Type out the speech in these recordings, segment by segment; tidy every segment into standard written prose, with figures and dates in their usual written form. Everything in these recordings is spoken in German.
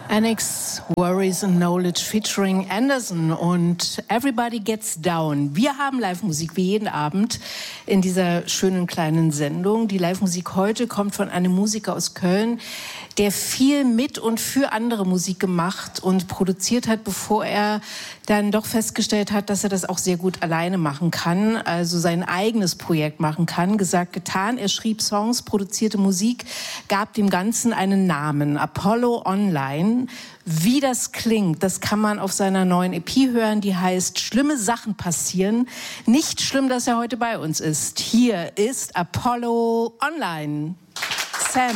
Annex, Worries and Knowledge featuring Anderson und Everybody Gets Down. Wir haben Live-Musik wie jeden Abend in dieser schönen kleinen Sendung. Die Live-Musik heute kommt von einem Musiker aus Köln, der viel mit und für andere Musik gemacht und produziert hat, bevor er dann doch festgestellt hat, dass er das auch sehr gut alleine machen kann, also sein eigenes Projekt machen kann. Gesagt, getan. Er schrieb Songs, produzierte Musik, gab dem Ganzen einen Namen, Apollo Online. Wie das klingt, das kann man auf seiner neuen EP hören, die heißt Schlimme Sachen passieren. Nicht schlimm, dass er heute bei uns ist. Hier ist Apollo Online. Sam.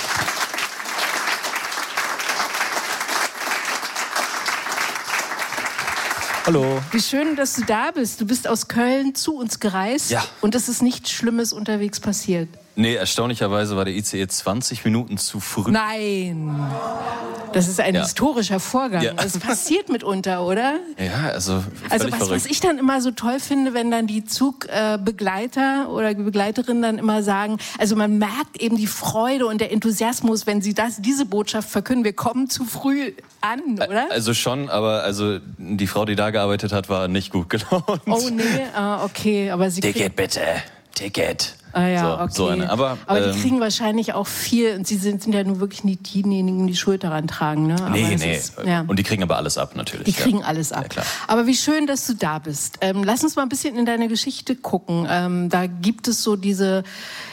Hallo. Wie schön, dass du da bist. Du bist aus Köln zu uns gereist. Ja. Und es ist nichts Schlimmes unterwegs passiert. Nee, erstaunlicherweise war der ICE 20 Minuten zu früh. Nein. Das ist ein historischer Vorgang. Ja. Das passiert mitunter, oder? Ja, also völlig was verrückt. ich dann immer so toll finde, wenn dann die Zugbegleiter oder die Begleiterinnen dann immer sagen, also man merkt eben die Freude und der Enthusiasmus, wenn sie diese Botschaft verkünden, wir kommen zu früh an, oder? Also schon, aber also die Frau, die da gearbeitet hat, war nicht gut gelaunt. Oh nee, okay, aber sie Ticket bitte, Ticket. Ah ja, so, okay. so eine. Aber die kriegen wahrscheinlich auch viel, und sie sind ja nur wirklich nicht diejenigen, die Schuld daran tragen. Ne? Nee. Ja. Und die kriegen aber alles ab, natürlich. Die kriegen alles ab. Ja, klar. Aber wie schön, dass du da bist. Lass uns mal ein bisschen in deine Geschichte gucken. Da gibt es so diese,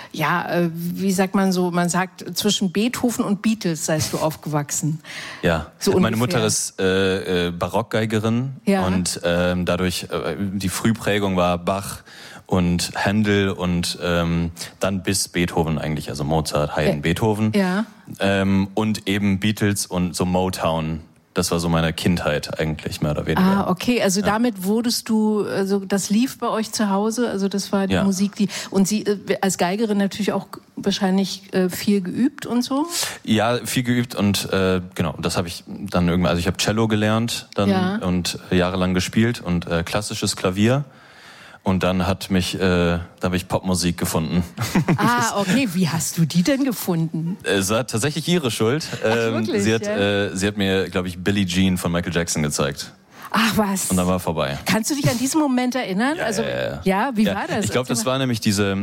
wie sagt man so, man sagt, zwischen Beethoven und Beatles seist du aufgewachsen. Ja, so meine Mutter ist Barockgeigerin und dadurch, die Frühprägung war Bach und Händel und dann bis Beethoven eigentlich, also Mozart, Haydn, Beethoven. Ja. Und eben Beatles und so Motown. Das war so meine Kindheit eigentlich, mehr oder weniger. Ah, okay, also damit wurdest du, also das lief bei euch zu Hause, also das war die Musik, und sie als Geigerin natürlich auch wahrscheinlich viel geübt und so? Ja, viel geübt und genau, das habe ich dann irgendwann, also ich habe Cello gelernt dann und jahrelang gespielt und klassisches Klavier. Und dann da habe ich Popmusik gefunden. Ah, okay. Wie hast du die denn gefunden? Es war tatsächlich ihre Schuld. Ach, wirklich? Sie hat mir, glaube ich, Billie Jean von Michael Jackson gezeigt. Ach was. Und dann war vorbei. Kannst du dich an diesen Moment erinnern? Ja, wie war das? Ich glaube, das war nämlich diese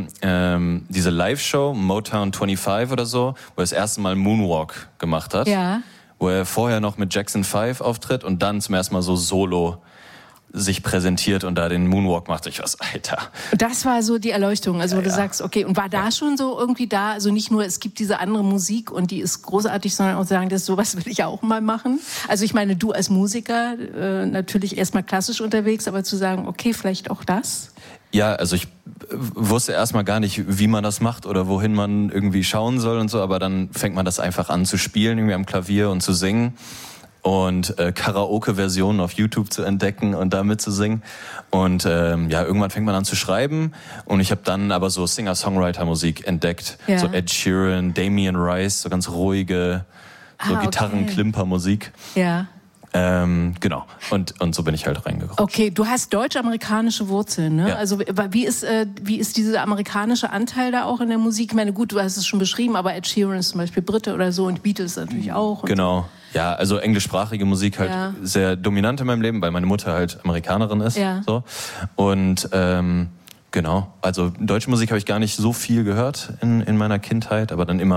Live-Show, Motown 25 oder so, wo er das erste Mal Moonwalk gemacht hat. Ja. Wo er vorher noch mit Jackson 5 auftritt und dann zum ersten Mal so solo sich präsentiert und da den Moonwalk macht. Ich was, Alter. Das war so die Erleuchtung, also wo du sagst, okay, und war da schon so irgendwie da, also nicht nur, es gibt diese andere Musik und die ist großartig, sondern auch sagen, das sowas will ich auch mal machen. Also ich meine, du als Musiker, natürlich erstmal klassisch unterwegs, aber zu sagen, okay, vielleicht auch das? Ja, also ich wusste erstmal gar nicht, wie man das macht oder wohin man irgendwie schauen soll und so, aber dann fängt man das einfach an zu spielen, irgendwie am Klavier und zu singen. Und Karaoke-Versionen auf YouTube zu entdecken und da mitzusingen. Und irgendwann fängt man an zu schreiben. Und ich habe dann aber so Singer-Songwriter-Musik entdeckt. Ja. So Ed Sheeran, Damien Rice, so ganz ruhige Gitarren-Klimper-Musik. Ja. Genau. Und so bin ich halt reingekommen. Okay, du hast deutsch-amerikanische Wurzeln, ne? Ja. Also wie ist dieser amerikanische Anteil da auch in der Musik? Ich meine, gut, du hast es schon beschrieben, aber Ed Sheeran ist zum Beispiel Brite oder so und Beatles natürlich auch. Genau. So. Ja, also englischsprachige Musik halt sehr dominant in meinem Leben, weil meine Mutter halt Amerikanerin ist. Ja. So. Und genau, also deutsche Musik habe ich gar nicht so viel gehört in meiner Kindheit, aber dann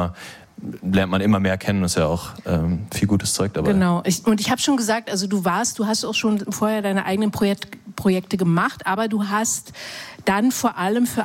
lernt man immer mehr kennen, ist ja auch viel gutes Zeug dabei. Genau. Und ich habe schon gesagt, also du hast auch schon vorher deine eigenen Projekte gemacht, aber du hast dann vor allem für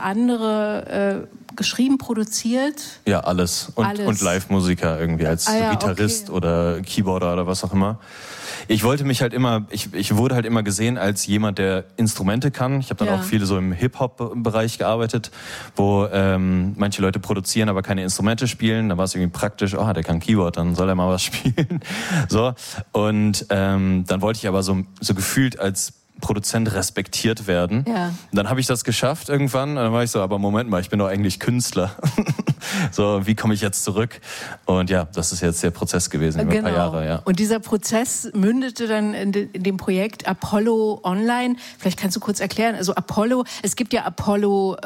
andere geschrieben, produziert? Ja, alles. Und Live-Musiker irgendwie als Gitarrist oder Keyboarder oder was auch immer. Ich wollte mich halt ich wurde halt immer gesehen als jemand, der Instrumente kann. Ich habe dann auch viel so im Hip-Hop-Bereich gearbeitet, wo manche Leute produzieren, aber keine Instrumente spielen. Da war es irgendwie praktisch, der kann Keyboard, dann soll er mal was spielen. So. Und dann wollte ich aber so gefühlt als Produzent respektiert werden. Ja. Dann habe ich das geschafft irgendwann. Und dann war ich so, aber Moment mal, ich bin doch eigentlich Künstler. So, wie komme ich jetzt zurück? Und ja, das ist jetzt der Prozess gewesen über ein paar Jahre. Ja. Und dieser Prozess mündete dann in dem Projekt Apollo Online. Vielleicht kannst du kurz erklären. Also Apollo, es gibt ja Apollo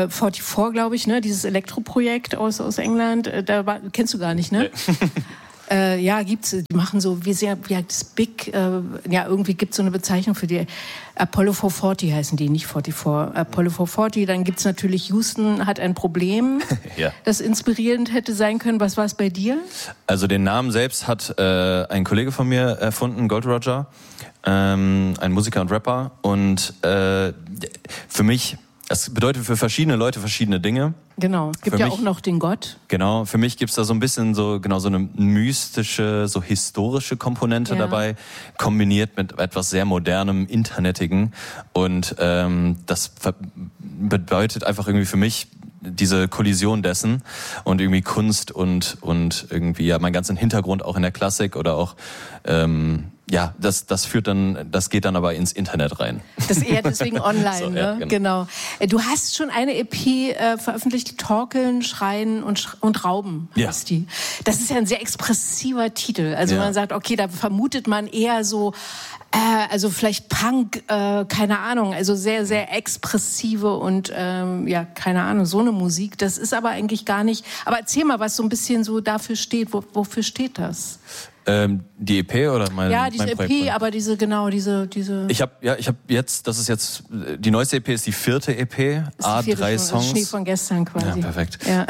44, glaube ich, ne? Dieses Elektroprojekt aus England. Kennst du gar nicht, ne? Nee. gibt's. Die machen so, wie das Big, irgendwie gibt's so eine Bezeichnung für die. Apollo 440 heißen die, nicht 44. Apollo 440, dann gibt's natürlich Houston hat ein Problem, das inspirierend hätte sein können. Was war es bei dir? Also den Namen selbst hat ein Kollege von mir erfunden, Gold Roger, ein Musiker und Rapper. Und für mich, das bedeutet für verschiedene Leute verschiedene Dinge. Genau, es gibt auch noch den Gott. Genau, für mich gibt's da so ein bisschen so eine mystische, so historische Komponente dabei, kombiniert mit etwas sehr modernem, internetigen. Und das bedeutet einfach irgendwie für mich diese Kollision dessen und irgendwie Kunst und irgendwie mein ganzen Hintergrund auch in der Klassik oder auch das geht dann aber ins Internet rein. Das eher deswegen online, so, ne? Ja, genau. Du hast schon eine EP veröffentlicht, Torkeln, Schreien und Rauben heißt die. Das ist ja ein sehr expressiver Titel. Also man sagt, okay, da vermutet man eher so, also vielleicht Punk, keine Ahnung, also sehr, sehr expressive und keine Ahnung, so eine Musik. Das ist aber eigentlich gar nicht. Aber erzähl mal, was so ein bisschen so dafür steht. Wofür steht das? Die EP oder mein diese EP, Projekt? Aber diese. Ich habe jetzt, das ist jetzt, die neueste EP ist die 4. EP, A3 Songs. Das Schnee von gestern quasi. Ja, perfekt. Ja.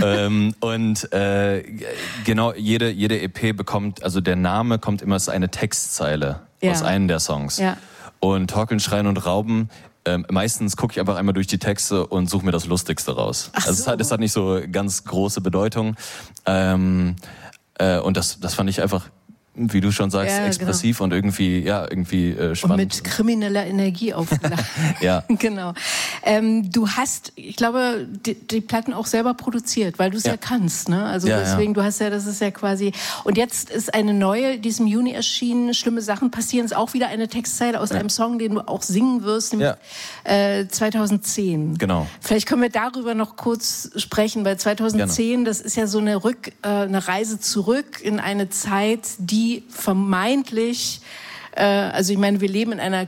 Genau, jede EP bekommt, also der Name kommt immer als eine Textzeile aus einem der Songs. Ja. Und Torkeln, Schreien und Rauben, meistens gucke ich einfach einmal durch die Texte und suche mir das Lustigste raus. Also es hat nicht so ganz große Bedeutung. Und das fand ich einfach, wie du schon sagst, expressiv und irgendwie spannend. Und mit krimineller Energie aufgeladen. Ja. Genau. Du hast, ich glaube, die Platten auch selber produziert, weil du es ja kannst, ne? Also deswegen, du hast das ist ja quasi. Und jetzt ist eine neue, die ist im Juni erschienen, Schlimme Sachen passieren, ist auch wieder eine Textzeile aus einem Song, den du auch singen wirst, nämlich 2010. Genau. Vielleicht können wir darüber noch kurz sprechen, weil 2010, das ist ja so eine Reise zurück in eine Zeit, die vermeintlich, also ich meine, wir leben in einer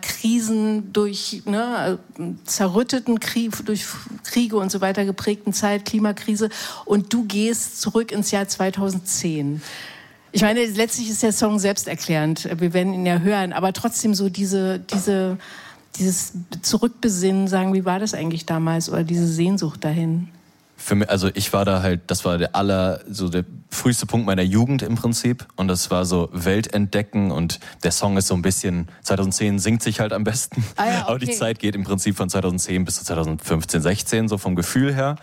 zerrütteten durch Kriege und so weiter geprägten Zeit, Klimakrise, und du gehst zurück ins Jahr 2010. Ich meine, letztlich ist der Song selbsterklärend, wir werden ihn ja hören, aber trotzdem so dieses Zurückbesinnen, sagen, wie war das eigentlich damals, oder diese Sehnsucht dahin? Für mich, also ich war da halt, das war der früheste Punkt meiner Jugend im Prinzip, und das war so Welt entdecken, und der Song ist so ein bisschen, 2010 singt sich halt am besten, aber die Zeit geht im Prinzip von 2010 bis zu 2015, 16, so vom Gefühl her.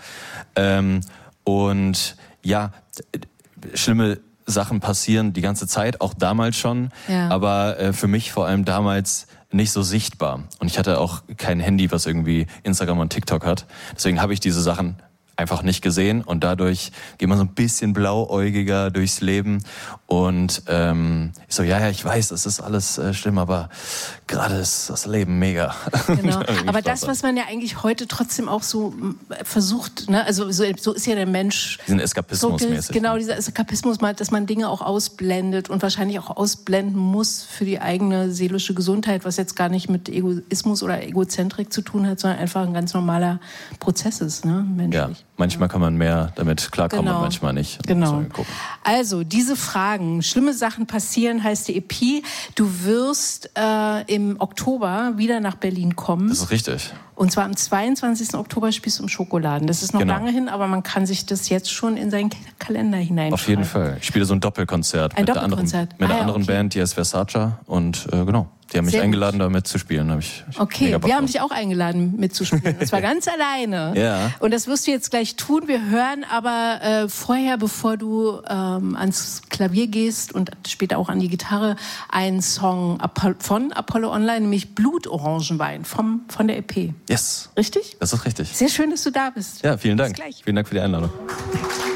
Und ja, schlimme Sachen passieren die ganze Zeit, auch damals schon, aber für mich vor allem damals nicht so sichtbar. Und ich hatte auch kein Handy, was irgendwie Instagram und TikTok hat. Deswegen habe ich diese Sachen einfach nicht gesehen, und dadurch geht man so ein bisschen blauäugiger durchs Leben und ich so, ich weiß, es ist alles schlimm, aber gerade ist das Leben mega. Genau, aber das, was man ja eigentlich heute trotzdem auch so versucht, ne? Also so ist ja der Mensch. Diesen Eskapismus-mäßig. Genau, dieser Eskapismus, dass man Dinge auch ausblendet und wahrscheinlich auch ausblenden muss für die eigene seelische Gesundheit, was jetzt gar nicht mit Egoismus oder Egozentrik zu tun hat, sondern einfach ein ganz normaler Prozess ist, ne? Menschlich. Ja. Manchmal kann man mehr damit klarkommen und manchmal nicht. Genau. Also, diese Fragen. Schlimme Sachen passieren heißt die EP. Du wirst im Oktober wieder nach Berlin kommen. Das ist richtig. Und zwar am 22. Oktober spielst du im Schokoladen. Das ist noch lange hin, aber man kann sich das jetzt schon in seinen Kalender hineinschreiben. Auf jeden Fall. Ich spiele so ein Doppelkonzert mit der anderen Band, die heißt Versace. Und genau, die haben mich eingeladen, da mitzuspielen. Wir haben dich auch eingeladen, mitzuspielen. Und zwar ganz alleine. Ja. Und das wirst du jetzt gleich tun. Wir hören aber vorher, bevor du ans Klavier gehst und später auch an die Gitarre, einen Song von Apollo Online, nämlich Blutorangenwein von der EP. Yes. Richtig? Das ist richtig. Sehr schön, dass du da bist. Ja, vielen Dank. Vielen Dank für die Einladung.